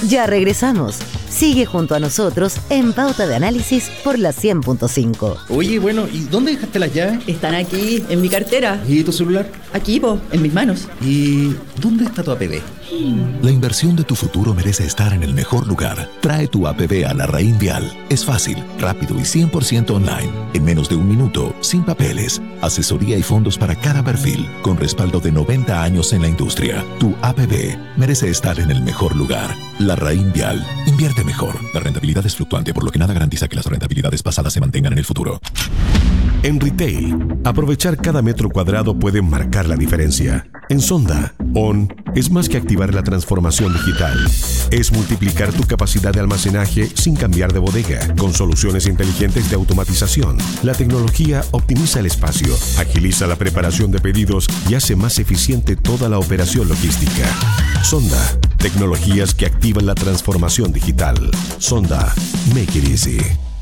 Ya regresamos. Sigue junto a nosotros en Pauta de Análisis por la 100.5. Oye, bueno, ¿y dónde dejaste las llaves? Están aquí, en mi cartera. ¿Y tu celular? Aquí, en mis manos. ¿Y dónde está tu APB? La inversión de tu futuro merece estar en el mejor lugar. Trae tu APB a Larraín Vial. Es fácil, rápido y 100% online. En menos de un minuto, sin papeles. Asesoría y fondos para cada perfil, con respaldo de 90 años en la industria. Tu APB merece estar en el mejor lugar. Larraín Vial. Invierte mejor. La rentabilidad es fluctuante, por lo que nada garantiza que las rentabilidades pasadas se mantengan en el futuro. En retail, aprovechar cada metro cuadrado puede marcar la diferencia. En Sonda, ON es más que activar la transformación digital. Es multiplicar tu capacidad de almacenaje sin cambiar de bodega, con soluciones inteligentes de automatización. La tecnología optimiza el espacio, agiliza la preparación de pedidos y hace más eficiente toda la operación logística. Sonda, tecnologías que activan la transformación digital. Sonda, make it easy.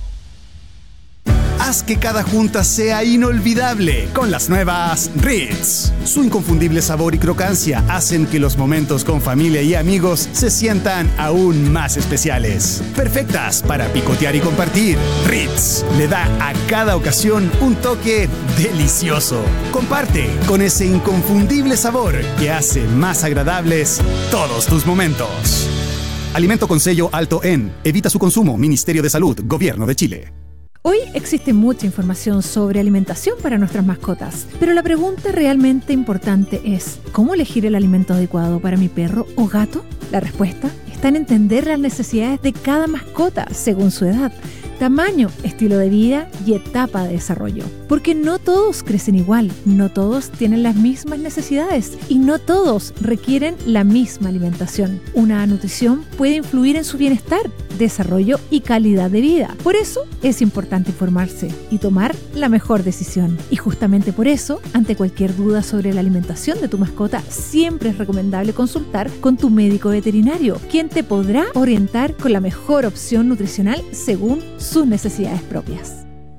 Haz que cada junta sea inolvidable con las nuevas Ritz. Su inconfundible sabor y crocancia hacen que los momentos con familia y amigos se sientan aún más especiales. Perfectas para picotear y compartir. Ritz le da a cada ocasión un toque delicioso. Comparte con ese inconfundible sabor que hace más agradables todos tus momentos. Alimento con sello alto en. Evita su consumo. Ministerio de Salud. Gobierno de Chile. Hoy existe mucha información sobre alimentación para nuestras mascotas, pero la pregunta realmente importante es: ¿cómo elegir el alimento adecuado para mi perro o gato? La respuesta está en entender las necesidades de cada mascota según su edad, tamaño, estilo de vida y etapa de desarrollo. Porque no todos crecen igual, no todos tienen las mismas necesidades y no todos requieren la misma alimentación. Una nutrición puede influir en su bienestar, desarrollo y calidad de vida. Por eso es importante informarse y tomar la mejor decisión. Y justamente por eso, ante cualquier duda sobre la alimentación de tu mascota, siempre es recomendable consultar con tu médico veterinario, quien te podrá orientar con la mejor opción nutricional según sus necesidades propias.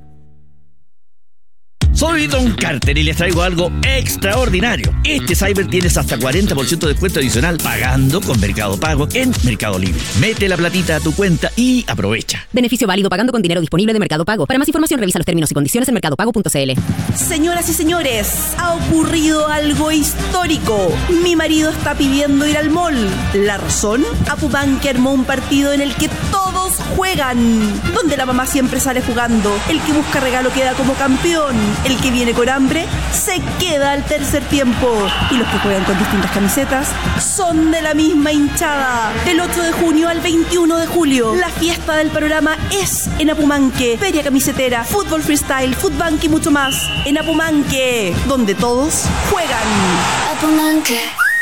Soy Don Carter y les traigo algo extraordinario. Este Cyber tienes hasta 40% de descuento adicional pagando con Mercado Pago en Mercado Libre. Mete la platita a tu cuenta y aprovecha. Beneficio válido pagando con dinero disponible de Mercado Pago. Para más información revisa los términos y condiciones en mercadopago.cl. Señoras y señores, ha ocurrido algo histórico. Mi marido está pidiendo ir al mall. ¿La razón? Apumanque armó un partido en el que todos juegan, donde la mamá siempre sale jugando. El que busca regalo queda como campeón. El que viene con hambre se queda al tercer tiempo. Y los que juegan con distintas camisetas son de la misma hinchada. Del 8 de junio al 21 de julio, la fiesta del panorama es en Apumanque. Feria camisetera, fútbol freestyle, footbank y mucho más. En Apumanque, donde todos juegan. Apumanque.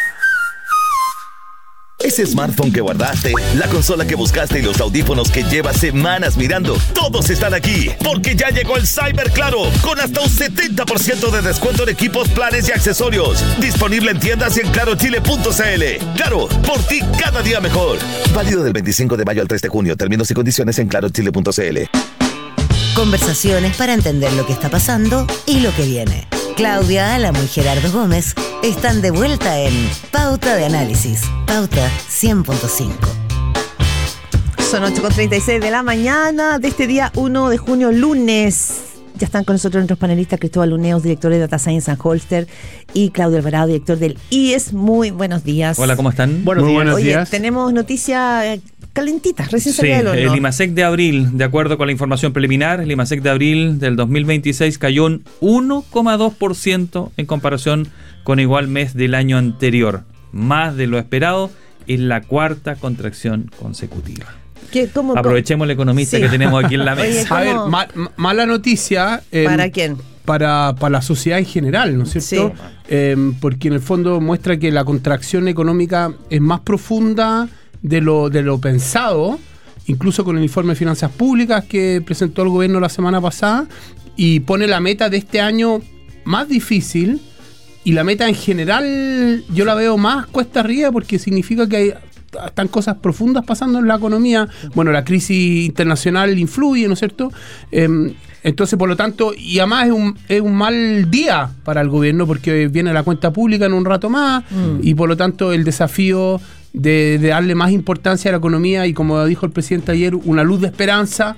Ese smartphone que guardaste, la consola que buscaste y los audífonos que llevas semanas mirando, todos están aquí, porque ya llegó el Cyber Claro, con hasta un 70% de descuento en equipos, planes y accesorios. Disponible en tiendas y en clarochile.cl. Claro, por ti cada día mejor. Válido del 25 de mayo al 3 de junio. Términos y condiciones en clarochile.cl. Conversaciones para entender lo que está pasando y lo que viene. Claudia Álamo y Gerardo Gómez están de vuelta en Pauta de Análisis. Pauta 100.5. Son 8:36 de la mañana de este día 1 de junio, lunes. Ya están con nosotros nuestros panelistas: Cristóbal Luneos, director de Data Science and Holster, y Claudio Alvarado, director del IES. Muy buenos días. Hola, ¿cómo están? Buenos días. Tenemos noticias calentitas, recién salida del horno. El IMASEC de abril, de acuerdo con la información preliminar, el IMASEC de abril del 2026 cayó un 1,2% en comparación con igual mes del año anterior. Más de lo esperado, es la cuarta contracción consecutiva. Aprovechemos la economista que tenemos aquí en la mesa. Oye, a ver, mala noticia. ¿Para quién? Para la sociedad en general, ¿no es cierto? Sí. Porque en el fondo muestra que la contracción económica es más profunda de lo pensado, incluso con el informe de finanzas públicas que presentó el gobierno la semana pasada, y pone la meta de este año más difícil, y la meta en general yo la veo más cuesta arriba, porque significa que están cosas profundas pasando en la economía. Bueno, la crisis internacional influye, ¿no es cierto? Entonces, por lo tanto, y además es un mal día para el gobierno, porque viene la cuenta pública en un rato más, y por lo tanto el desafío de darle más importancia a la economía y, como dijo el presidente ayer, una luz de esperanza.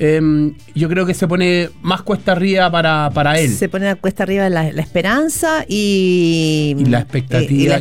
Yo creo que se pone más cuesta arriba para él. Se pone cuesta arriba la esperanza y la expectativa,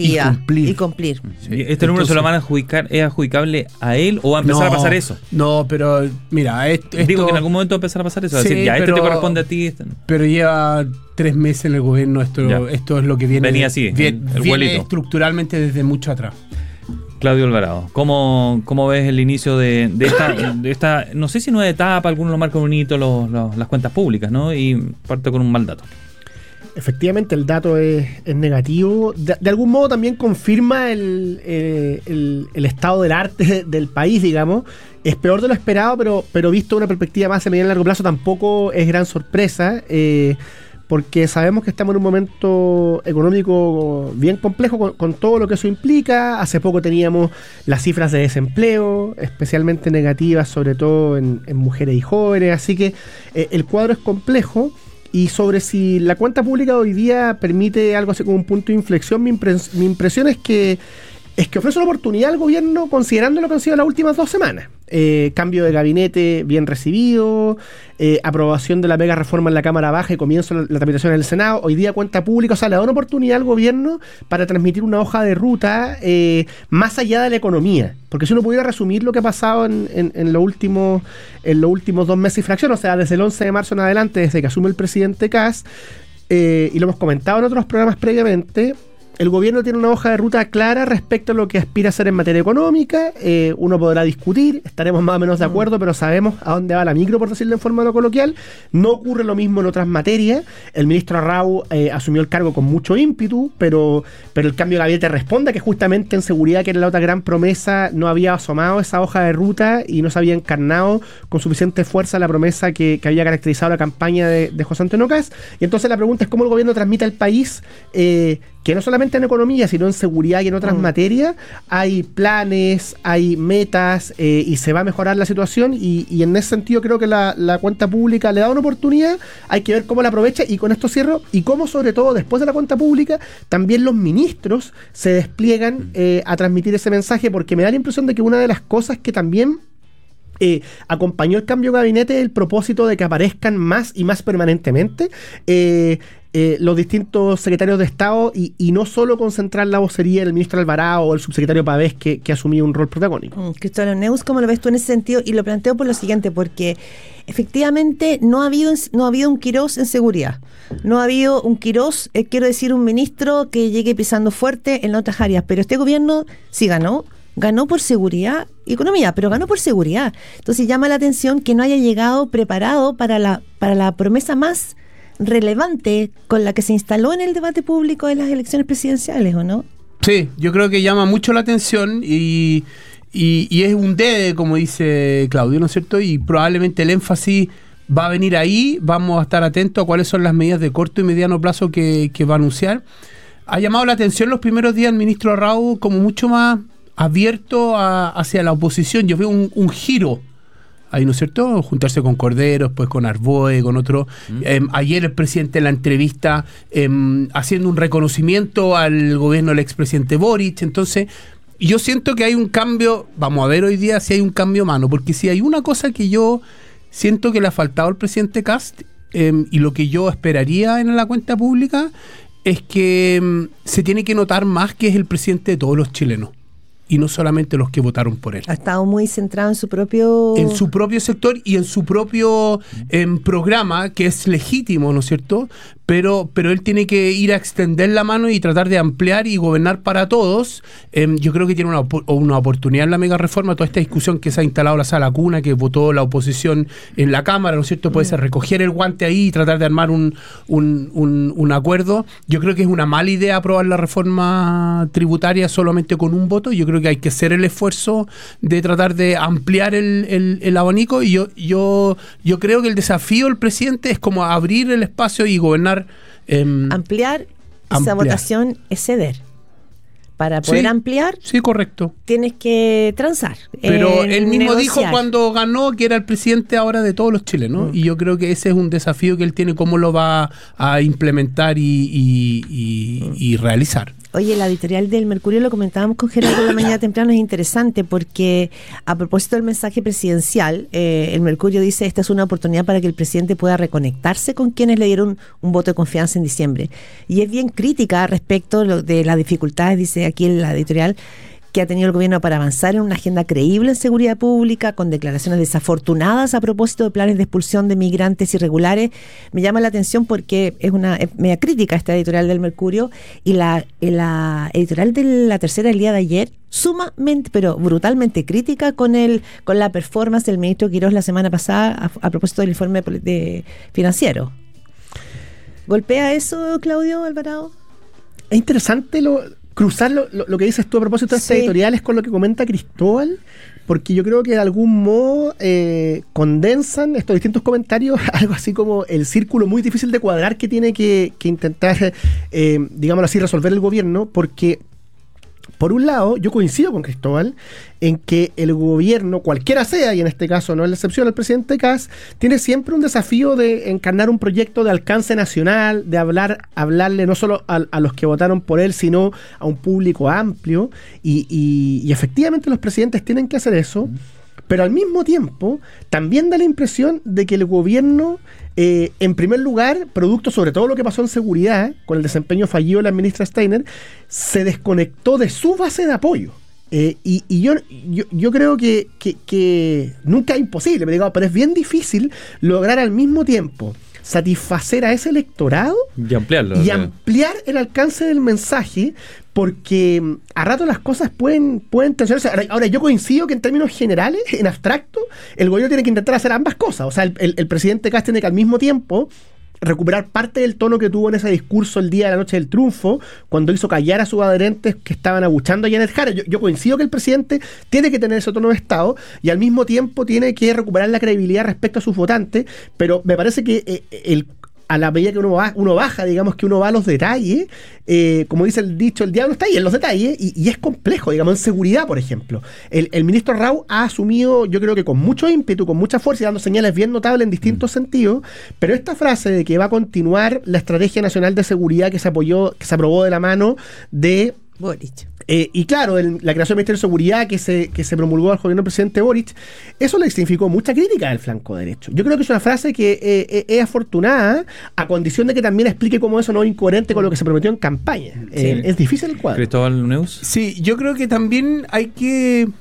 y cumplir. Sí. ¿Este número se lo van a adjudicar? ¿Es adjudicable a él o va a empezar a pasar eso? No, pero mira, digo que en algún momento va a empezar a pasar eso. Sí, es decir, ya te corresponde a ti. Pero lleva 3 meses en el gobierno. Esto es lo que viene así, viene estructuralmente desde mucho atrás. Claudio Alvarado, ¿cómo ves el inicio de esta, no sé si nueva etapa, algunos lo marcan un hito, las cuentas públicas, ¿no? Y parte con un mal dato. Efectivamente, el dato es negativo. De algún modo también confirma el estado del arte del país, digamos. Es peor de lo esperado, pero visto una perspectiva más a mediano y largo plazo tampoco es gran sorpresa. Porque sabemos que estamos en un momento económico bien complejo con todo lo que eso implica. Hace poco teníamos las cifras de desempleo, especialmente negativas, sobre todo en mujeres y jóvenes. Así que el cuadro es complejo. Y sobre si la cuenta pública hoy día permite algo así como un punto de inflexión, mi impresión es que ofrece una oportunidad al gobierno considerando lo que han sido las últimas 2 semanas. Cambio de gabinete bien recibido, aprobación de la mega reforma en la Cámara Baja y comienzo la tramitación en el Senado. Hoy día cuenta pública, o sea, le da una oportunidad al gobierno para transmitir una hoja de ruta más allá de la economía. Porque si uno pudiera resumir lo que ha pasado en los últimos 2 meses y fracción, o sea, desde el 11 de marzo en adelante, desde que asume el presidente Kast, y lo hemos comentado en otros programas previamente, el gobierno tiene una hoja de ruta clara respecto a lo que aspira a hacer en materia económica. Uno podrá discutir, estaremos más o menos de acuerdo, pero sabemos a dónde va la micro, por decirlo en forma no coloquial. No ocurre lo mismo en otras materias. El ministro Arrau asumió el cargo con mucho ímpetu, pero el cambio de gabinete responde a que justamente en seguridad, que era la otra gran promesa, no había asomado esa hoja de ruta y no se había encarnado con suficiente fuerza la promesa que había caracterizado la campaña de José Antonio Kast. Y entonces la pregunta es cómo el gobierno transmite al país que no solamente en economía, sino en seguridad y en otras materias, hay planes, hay metas y se va a mejorar la situación y en ese sentido creo que la cuenta pública le da una oportunidad, hay que ver cómo la aprovecha y con esto cierro, y cómo sobre todo después de la cuenta pública también los ministros se despliegan a transmitir ese mensaje, porque me da la impresión de que una de las cosas que también acompañó el cambio de gabinete el propósito de que aparezcan más y más permanentemente los distintos secretarios de Estado y no solo concentrar la vocería del ministro Alvarado o el subsecretario Pavés que asumió un rol protagónico. Cristóbal Neus, ¿cómo lo ves tú en ese sentido? Y lo planteo por lo siguiente, porque efectivamente no ha habido un Quirós en seguridad. No ha habido un Quirós, quiero decir, un ministro que llegue pisando fuerte en otras áreas, pero este gobierno sí ganó por seguridad y economía, pero ganó por seguridad. Entonces llama la atención que no haya llegado preparado para la promesa más relevante con la que se instaló en el debate público de las elecciones presidenciales, ¿o no? Sí, yo creo que llama mucho la atención y es un debe, como dice Claudio, ¿no es cierto? Y probablemente el énfasis va a venir ahí. Vamos a estar atentos a cuáles son las medidas de corto y mediano plazo que va a anunciar. Ha llamado la atención los primeros días el ministro Arrau como mucho más abierto hacia la oposición. Yo veo un giro ahí, ¿no es cierto? Juntarse con Cordero, después con Arboe, con otro. Ayer el presidente en la entrevista haciendo un reconocimiento al gobierno del expresidente Boric. Entonces, yo siento que hay un cambio. Vamos a ver hoy día si hay un cambio mano, porque si hay una cosa que yo siento que le ha faltado al presidente Kast y lo que yo esperaría en la cuenta pública es que se tiene que notar más que es el presidente de todos los chilenos y no solamente los que votaron por él. Ha estado muy centrado en su propio sector y en su propio programa, que es legítimo, ¿no es cierto? Pero él tiene que ir a extender la mano y tratar de ampliar y gobernar para todos. Yo creo que tiene una oportunidad en la mega reforma. Toda esta discusión que se ha instalado la sala cuna, que votó la oposición en la Cámara, ¿no es cierto? Puede ser recoger el guante ahí y tratar de armar un acuerdo. Yo creo que es una mala idea aprobar la reforma tributaria solamente con un voto. Yo creo que hay que hacer el esfuerzo de tratar de ampliar el abanico, y yo creo que el desafío del presidente es como abrir el espacio y gobernar. Ampliar esa votación es ceder. Para poder ampliar, sí, correcto, tienes que transar. Pero él mismo dijo cuando ganó que era el presidente ahora de todos los chilenos, y yo creo que ese es un desafío que él tiene, cómo lo va a implementar y realizar. Oye, la editorial del Mercurio, lo comentábamos con Gerardo la mañana temprano, es interesante porque a propósito del mensaje presidencial, el Mercurio dice: esta es una oportunidad para que el presidente pueda reconectarse con quienes le dieron un voto de confianza en diciembre. Y es bien crítica respecto de las dificultades, dice aquí en la editorial, que ha tenido el gobierno para avanzar en una agenda creíble en seguridad pública, con declaraciones desafortunadas a propósito de planes de expulsión de migrantes irregulares. Me llama la atención porque es media crítica esta editorial del Mercurio, y la editorial de La Tercera el día de ayer, sumamente, pero brutalmente crítica con la performance del ministro Quirós la semana pasada a propósito del informe financiero. ¿Golpea eso, Claudio Alvarado? Es interesante cruzar lo que dices tú a propósito de estas editoriales con lo que comenta Cristóbal, porque yo creo que de algún modo condensan estos distintos comentarios, algo así como el círculo muy difícil de cuadrar que tiene que intentar, digámoslo así, resolver el gobierno, porque por un lado, yo coincido con Cristóbal en que el gobierno, cualquiera sea, y en este caso no es la excepción el presidente Kast, tiene siempre un desafío de encarnar un proyecto de alcance nacional, de hablarle no solo a los que votaron por él, sino a un público amplio, y efectivamente los presidentes tienen que hacer eso, pero al mismo tiempo también da la impresión de que el gobierno, en primer lugar, producto sobre todo lo que pasó en seguridad, con el desempeño fallido de la ministra Steiner, se desconectó de su base de apoyo. Y yo creo que nunca es imposible, pero es bien difícil lograr al mismo tiempo satisfacer a ese electorado y ampliarlo, y ampliar el alcance del mensaje, porque a rato las cosas pueden tensionarse. Ahora, yo coincido que en términos generales, en abstracto, el gobierno tiene que intentar hacer ambas cosas. O sea, el presidente Kast tiene que al mismo tiempo recuperar parte del tono que tuvo en ese discurso el día de la noche del triunfo, cuando hizo callar a sus adherentes que estaban abuchando a Janet Jara. Yo coincido que el presidente tiene que tener ese tono de Estado y al mismo tiempo tiene que recuperar la credibilidad respecto a sus votantes, pero me parece que a la medida que uno baja, digamos que uno va a los detalles, como dice el dicho, el diablo está ahí en los detalles, y es complejo, digamos, en seguridad, por ejemplo. El ministro Rau ha asumido, yo creo que con mucho ímpetu, con mucha fuerza y dando señales bien notables en distintos sentidos, pero esta frase de que va a continuar la Estrategia Nacional de Seguridad que se aprobó de la mano de Boric. Y claro, la creación del Ministerio de Seguridad que se promulgó al gobierno del presidente Boric, eso le significó mucha crítica del flanco derecho. Yo creo que es una frase que es afortunada, a condición de que también explique cómo eso no es incoherente con lo que se prometió en campaña. Sí. Es difícil el cuadro. Cristóbal Neus. Sí, yo creo que también hay que,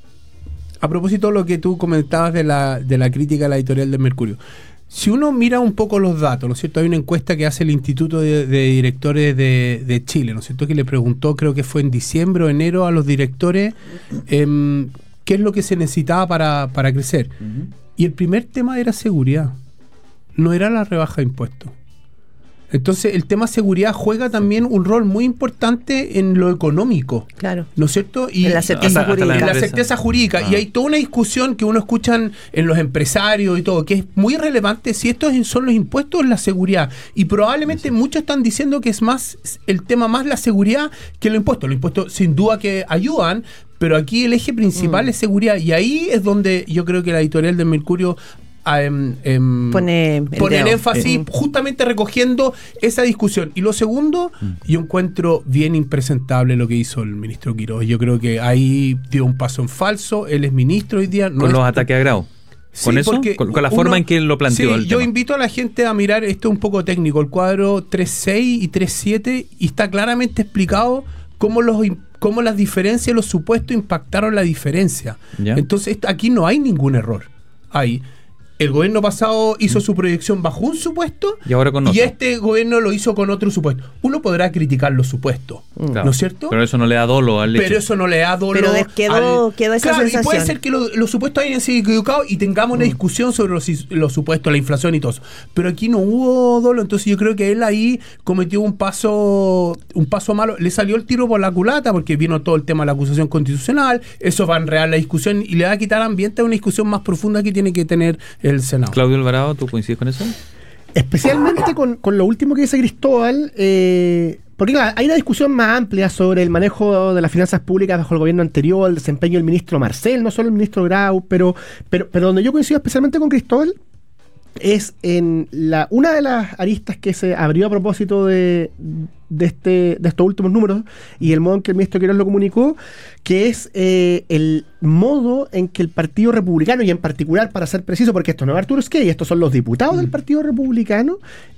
a propósito de lo que tú comentabas de la crítica a la editorial del Mercurio, si uno mira un poco los datos, ¿no es cierto? Hay una encuesta que hace el Instituto de Directores de Chile, ¿no es cierto? Que le preguntó, creo que fue en diciembre o enero, a los directores qué es lo que se necesitaba para crecer. Uh-huh. Y el primer tema era seguridad, no era la rebaja de impuestos. Entonces, el tema seguridad juega también un rol muy importante en lo económico. Claro. ¿No es cierto? Y en la certeza jurídica. En la certeza jurídica. Y hay toda una discusión que uno escucha en los empresarios y todo, que es muy relevante si estos son los impuestos o la seguridad. Y probablemente muchos están diciendo que es más el tema más la seguridad que los impuestos. Los impuestos sin duda que ayudan, pero aquí el eje principal es seguridad. Y ahí es donde yo creo que la editorial del Mercurio pone el énfasis justamente recogiendo esa discusión. Y lo segundo, yo encuentro bien impresentable lo que hizo el ministro Quirós. Yo creo que ahí dio un paso en falso. Él es ministro hoy día. Con los ataques a Grau. ¿Con eso? ¿Con la forma en que él lo planteó? Sí, yo invito a la gente a mirar, esto un poco técnico, el cuadro 3.6 y 3.7, y está claramente explicado cómo las diferencias, los supuestos impactaron la diferencia. ¿Ya? Entonces aquí no hay ningún error. El gobierno pasado hizo su proyección bajo un supuesto y ahora con otro. Y este gobierno lo hizo con otro supuesto. Uno podrá criticar los supuestos, claro, ¿no es cierto? Pero eso no le da dolo al hecho. Pero eso no le da dolo. Pero quedó esa sensación. Y puede ser que los supuestos hayan sido equivocados y tengamos una discusión sobre los supuestos, la inflación y todo eso. Pero aquí no hubo dolo, entonces yo creo que él ahí cometió un paso malo. Le salió el tiro por la culata porque vino todo el tema de la acusación constitucional. Eso va a enredar la discusión y le va a quitar ambiente a una discusión más profunda que tiene que tener el Senado. Claudio Alvarado, ¿tú coincides con eso? Especialmente con lo último que dice Cristóbal, porque claro, hay una discusión más amplia sobre el manejo de las finanzas públicas bajo el gobierno anterior, el desempeño del ministro Marcel, no solo el ministro Grau, pero donde yo coincido especialmente con Cristóbal es en una de las aristas que se abrió a propósito de estos últimos números y el modo en que el ministro Quirós lo comunicó, que es el modo en que el Partido Republicano, y en particular, para ser preciso, porque esto no es Arturo Esquella, estos son los diputados del Partido Republicano,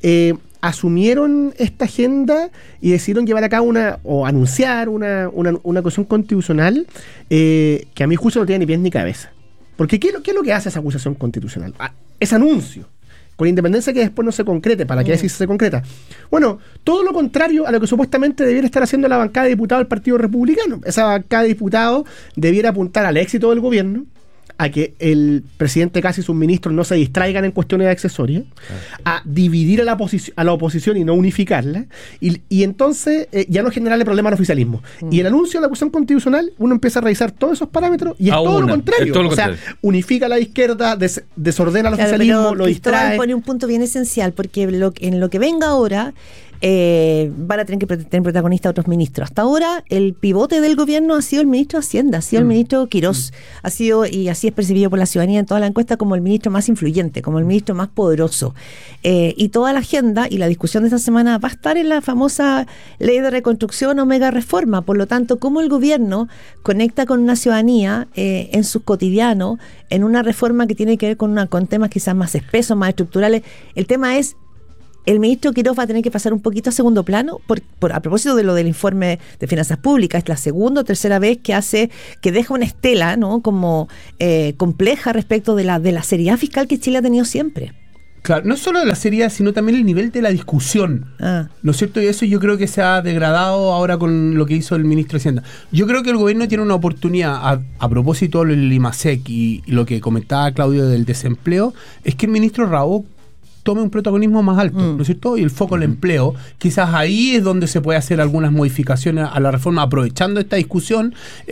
asumieron esta agenda y decidieron llevar a cabo anunciar una acusación constitucional que a mi juicio no tiene ni pies ni cabeza. Porque ¿qué es lo que hace esa acusación constitucional? Es anuncio, con independencia que después no se concrete, ¿para qué decir si se concreta? Bueno, todo lo contrario a lo que supuestamente debiera estar haciendo la bancada de diputados del Partido Republicano. Esa bancada de diputados debiera apuntar al éxito del gobierno, a que el presidente Kast y sus ministros no se distraigan en cuestiones accesorias, a dividir a la oposición y no unificarla, y entonces ya no generarle problema al oficialismo. Y el anuncio de la acusación constitucional, uno empieza a revisar todos esos parámetros y es todo lo contrario. O sea, unifica a la izquierda, desordena al oficialismo, lo distrae. Pone un punto bien esencial, porque en lo que venga ahora van a tener que tener protagonista a otros ministros. Hasta ahora el pivote del gobierno ha sido el ministro de Hacienda, ha sido el ministro Quirós, ha sido, y así es percibido por la ciudadanía en toda la encuesta, como el ministro más influyente, como el ministro más poderoso. Y toda la agenda y la discusión de esta semana va a estar en la famosa ley de reconstrucción o mega reforma. Por lo tanto, cómo el gobierno conecta con una ciudadanía en sus cotidianos, en una reforma que tiene que ver con temas quizás más espesos, más estructurales. El tema es, el ministro Quirós va a tener que pasar un poquito a segundo plano a propósito de lo del informe de finanzas públicas. Es la segunda o tercera vez que deja una estela, ¿no?, como compleja respecto de la seriedad fiscal que Chile ha tenido siempre. Claro, no solo de la seriedad, sino también el nivel de la discusión. ¿No es cierto? Y eso yo creo que se ha degradado ahora con lo que hizo el ministro de Hacienda. Yo creo que el gobierno tiene una oportunidad, a propósito del IMASEC y lo que comentaba Claudio del desempleo, es que el ministro Raúl tome un protagonismo más alto, ¿no es cierto? Y el foco en el empleo, quizás ahí es donde se puede hacer algunas modificaciones a la reforma, aprovechando esta discusión.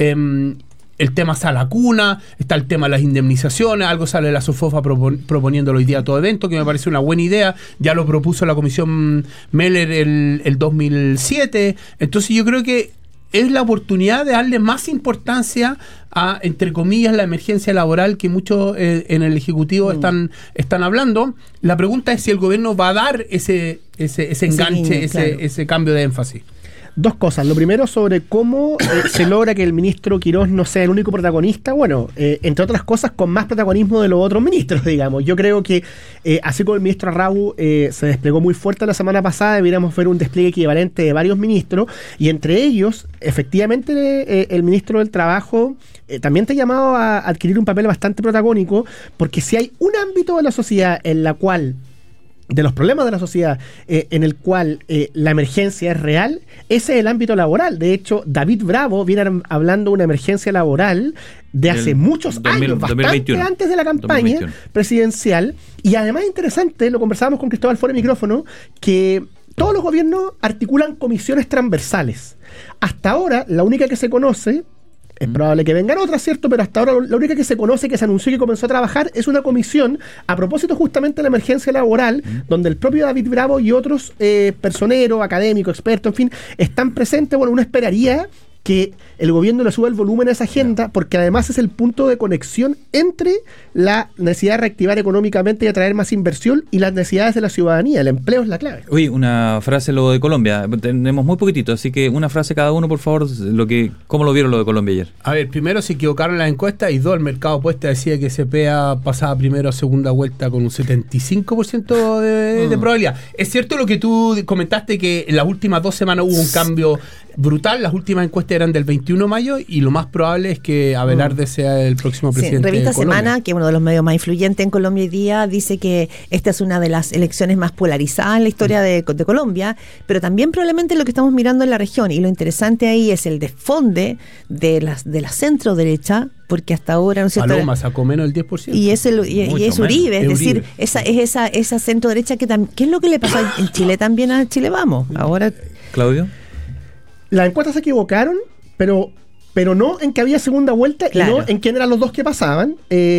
El tema Salacuna, está el tema de las indemnizaciones, algo sale de la SOFOFA proponiéndolo hoy día a todo evento, que me parece una buena idea, ya lo propuso la comisión Meller el 2007, entonces yo creo que es la oportunidad de darle más importancia a, entre comillas, la emergencia laboral que muchos en el Ejecutivo están hablando. La pregunta es si el gobierno va a dar ese enganche, ese cambio de énfasis. Dos cosas. Lo primero, sobre cómo se logra que el ministro Quirós no sea el único protagonista. Bueno, entre otras cosas, con más protagonismo de los otros ministros, digamos. Yo creo que, así como el ministro Raúl se desplegó muy fuerte la semana pasada, debiéramos ver un despliegue equivalente de varios ministros, y entre ellos, efectivamente, el ministro del Trabajo también está llamado a adquirir un papel bastante protagónico, porque si hay un ámbito de la sociedad de los problemas de la sociedad en el cual la emergencia es real, ese es el ámbito laboral. De hecho, David Bravo viene hablando de una emergencia laboral de hace muchos años, bastante 2021, antes de la campaña 2021 presidencial. Y además interesante, lo conversábamos con Cristóbal fuera de micrófono, que todos los gobiernos articulan comisiones transversales. Hasta ahora, la única que se conoce, es probable que vengan otras, ¿cierto? Pero hasta ahora la única que se conoce, que se anunció y que comenzó a trabajar, es una comisión a propósito justamente de la emergencia laboral, donde el propio David Bravo y otros personeros, académicos, expertos, en fin, están presentes. Bueno, uno esperaría que el gobierno le suba el volumen a esa agenda, porque además es el punto de conexión entre la necesidad de reactivar económicamente y atraer más inversión y las necesidades de la ciudadanía. El empleo es la clave. Uy, una frase lo de Colombia. Tenemos muy poquitito, así que una frase cada uno, por favor, ¿cómo lo vieron lo de Colombia ayer? A ver, primero se equivocaron las encuestas y dos, el mercado apuesta decía que CPA pasaba primero a segunda vuelta con un 75% de probabilidad. Es cierto lo que tú comentaste, que en las últimas 2 semanas hubo un cambio brutal. Las últimas encuestas eran del 21 de mayo y lo más probable es que Abelarde sea el próximo presidente Revista de Colombia. Semana, que es uno de los medios más influyentes en Colombia hoy día, dice que esta es una de las elecciones más polarizadas en la historia de Colombia, pero también probablemente lo que estamos mirando en la región, y lo interesante ahí es el desfonde de la centro derecha, porque hasta ahora, ¿no es cierto? Paloma sacó menos del 10%. Y es Uribe, es decir, esa centro derecha ¿qué es lo que le pasó en Chile también a Chile Vamos? Ahora, Claudio. Las encuestas se equivocaron, pero no en que había segunda vuelta, claro, y no en quién eran los dos que pasaban.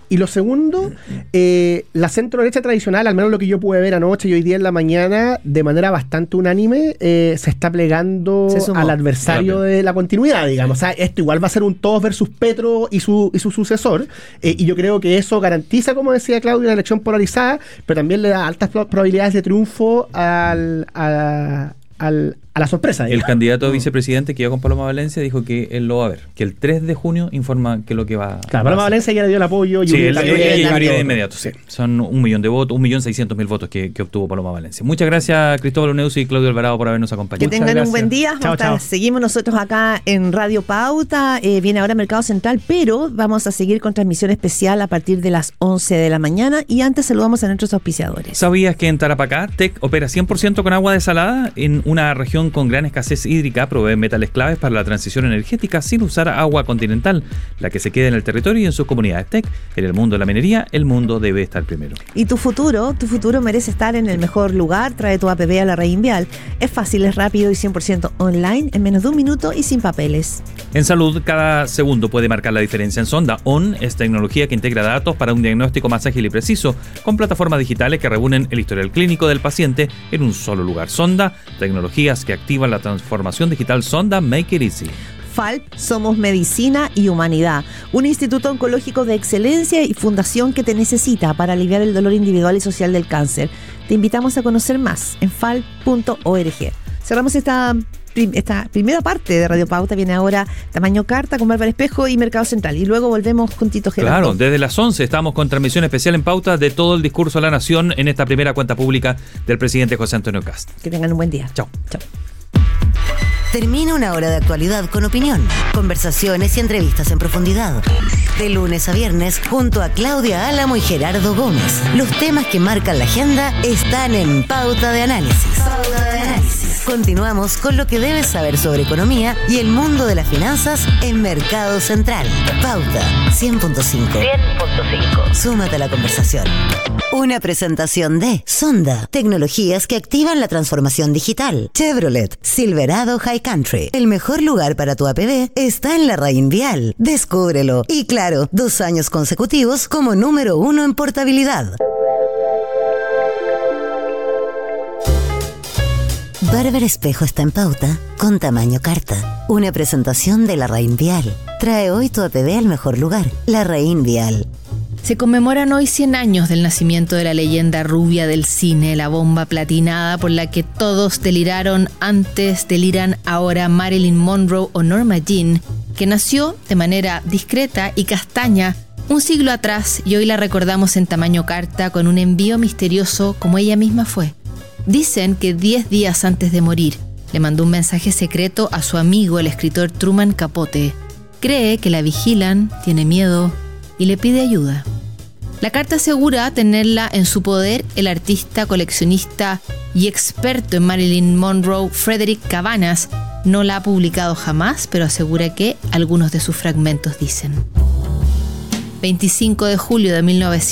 Y lo segundo, la centro derecha tradicional, al menos lo que yo pude ver anoche y hoy día en la mañana, de manera bastante unánime, se está plegando al adversario de la continuidad, digamos. O sea, esto igual va a ser un todos versus Petro y su sucesor, y yo creo que eso garantiza, como decía Claudio, una elección polarizada, pero también le da altas probabilidades de triunfo a la sorpresa, digamos. El candidato a vicepresidente que iba con Paloma Valencia dijo que él lo va a ver, que el 3 de junio informa que lo que va. Claro, Paloma Valencia ya le dio el apoyo. Sí, él de inmediato. Sí. Son 1 millón de votos, 1.600.000 votos que obtuvo Paloma Valencia. Muchas gracias, Cristóbal Uneus y Claudio Alvarado, por habernos acompañado. Que tengan un buen día. Chao. Seguimos nosotros acá en Radio Pauta. Viene ahora Mercado Central, pero vamos a seguir con transmisión especial a partir de las 11 de la mañana. Y antes saludamos a nuestros auspiciadores. ¿Sabías que en Tarapacá, TEC opera 100% con agua desalada? En una región con gran escasez hídrica, provee metales claves para la transición energética sin usar agua continental, la que se queda en el territorio y en sus comunidades. TEC, en el mundo de la minería, el mundo debe estar primero. Y tu futuro merece estar en el mejor lugar. Trae tu APB a la Raín Vial. Es fácil, es rápido y 100% online, en menos de un minuto y sin papeles. En salud, cada segundo puede marcar la diferencia. En Sonda ON es tecnología que integra datos para un diagnóstico más ágil y preciso, con plataformas digitales que reúnen el historial clínico del paciente en un solo lugar. Sonda, tecnologías que activan la transformación digital. Sonda, make it easy. FALP, somos medicina y humanidad. Un instituto oncológico de excelencia y fundación que te necesita para aliviar el dolor individual y social del cáncer. Te invitamos a conocer más en falp.org. Cerramos esta primera parte de Radio Pauta. Viene ahora Tamaño Carta con Bárbara Espejo y Mercado Central. Y luego volvemos juntitos, Gerardo. Claro, desde las 11 estamos con transmisión especial en Pauta de todo el discurso a la nación en esta primera cuenta pública del presidente José Antonio Kast. Que tengan un buen día. Chao. Termina una hora de actualidad con opinión, conversaciones y entrevistas en profundidad. De lunes a viernes, junto a Claudia Álamo y Gerardo Gómez. Los temas que marcan la agenda están en Pauta de Análisis. Continuamos con lo que debes saber sobre economía y el mundo de las finanzas en Mercado Central. Pauta 100.5. Súmate a la conversación. Una presentación de Sonda, tecnologías que activan la transformación digital. Chevrolet, Silverado High Country. El mejor lugar para tu APB está en la Raín Vial. Descúbrelo. Y claro, 2 años consecutivos como número 1 en portabilidad. Bárbara Espejo está en Pauta con Tamaño Carta. Una presentación de la Raín Vial. Trae hoy tu APB al mejor lugar, la Raín Vial. Se conmemoran hoy 100 años del nacimiento de la leyenda rubia del cine, la bomba platinada por la que todos deliraron antes, deliran ahora Marilyn Monroe o Norma Jean, que nació de manera discreta y castaña un siglo atrás y hoy la recordamos en Tamaño Carta con un envío misterioso como ella misma fue. Dicen que 10 días antes de morir le mandó un mensaje secreto a su amigo el escritor Truman Capote. Cree que la vigilan, tiene miedo y le pide ayuda. La carta asegura tenerla en su poder el artista, coleccionista y experto en Marilyn Monroe, Frederick Cabanas. No la ha publicado jamás, pero asegura que algunos de sus fragmentos dicen: 25 de julio de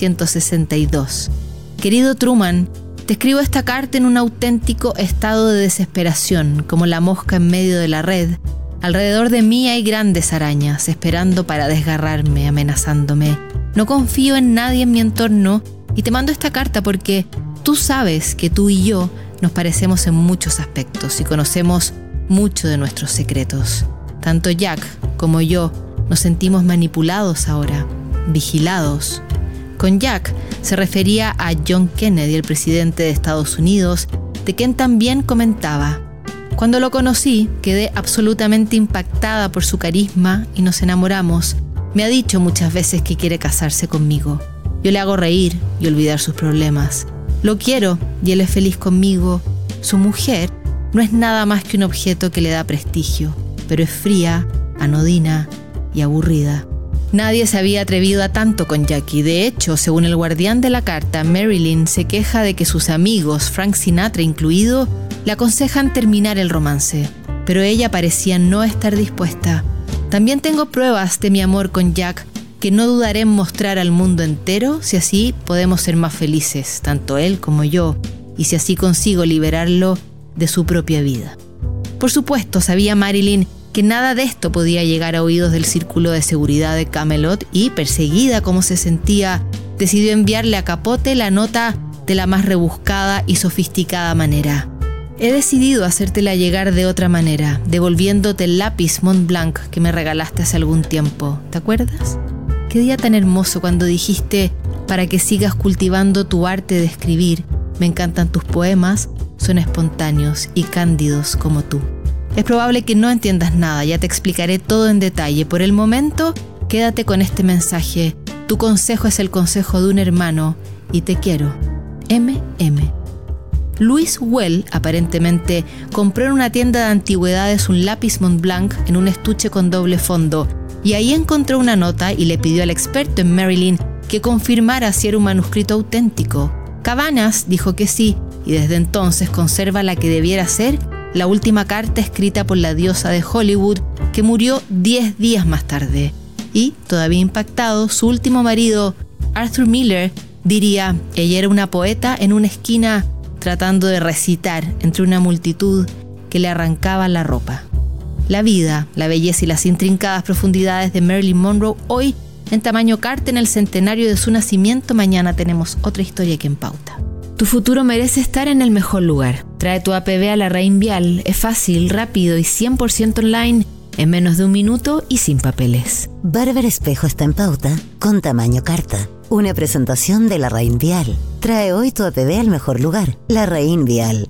1962. Querido Truman, te escribo esta carta en un auténtico estado de desesperación, como la mosca en medio de la red. Alrededor de mí hay grandes arañas, esperando para desgarrarme, amenazándome. No confío en nadie en mi entorno y te mando esta carta porque tú sabes que tú y yo nos parecemos en muchos aspectos y conocemos mucho de nuestros secretos. Tanto Jack como yo nos sentimos manipulados ahora, vigilados. Con Jack se refería a John Kennedy, el presidente de Estados Unidos, de quien también comentaba: cuando lo conocí, quedé absolutamente impactada por su carisma y nos enamoramos. Me ha dicho muchas veces que quiere casarse conmigo. Yo le hago reír y olvidar sus problemas. Lo quiero y él es feliz conmigo. Su mujer no es nada más que un objeto que le da prestigio, pero es fría, anodina y aburrida. Nadie se había atrevido a tanto con Jackie. De hecho, según el guardián de la carta, Marilyn se queja de que sus amigos, Frank Sinatra incluido, le aconsejan terminar el romance, pero ella parecía no estar dispuesta. También tengo pruebas de mi amor con Jack que no dudaré en mostrar al mundo entero si así podemos ser más felices, tanto él como yo, y si así consigo liberarlo de su propia vida. Por supuesto, sabía Marilyn que nada de esto podía llegar a oídos del círculo de seguridad de Camelot y, perseguida como se sentía, decidió enviarle a Capote la nota de la más rebuscada y sofisticada manera. He decidido hacértela llegar de otra manera, devolviéndote el lápiz Montblanc que me regalaste hace algún tiempo. ¿Te acuerdas? Qué día tan hermoso cuando dijiste: para que sigas cultivando tu arte de escribir, me encantan tus poemas, son espontáneos y cándidos como tú. Es probable que no entiendas nada, ya te explicaré todo en detalle. Por el momento, quédate con este mensaje. Tu consejo es el consejo de un hermano y te quiero. M.M. Louis Well, aparentemente, compró en una tienda de antigüedades un lápiz Montblanc en un estuche con doble fondo, y ahí encontró una nota y le pidió al experto en Maryland que confirmara si era un manuscrito auténtico. Cabanas dijo que sí, y desde entonces conserva la que debiera ser la última carta escrita por la diosa de Hollywood, que murió 10 días más tarde. Y, todavía impactado, su último marido, Arthur Miller, diría: ella era una poeta en una esquina tratando de recitar entre una multitud que le arrancaba la ropa. La vida, la belleza y las intrincadas profundidades de Marilyn Monroe, hoy en tamaño carta en el centenario de su nacimiento. Mañana tenemos otra historia que en pauta. Tu futuro merece estar en el mejor lugar. Trae tu APB a la Raín Vial. Es fácil, rápido y 100% online, en menos de un minuto y sin papeles. Barber Espejo está en pauta con tamaño carta. Una presentación de la Raín Vial. Trae hoy tu APB al mejor lugar. La Raín Vial.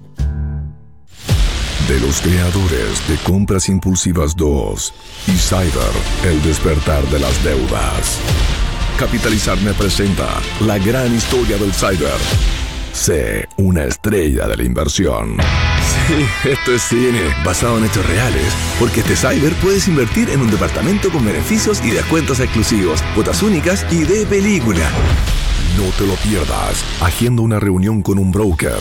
De los creadores de Compras Impulsivas 2 y Cyber, el despertar de las deudas. Capitalizarme presenta la gran historia del cyber. Sé una estrella de la inversión. Sí, esto es cine, basado en hechos reales. Porque este cyber puedes invertir en un departamento con beneficios y descuentos exclusivos, cuotas únicas y de película. No te lo pierdas. Agenda una reunión con un broker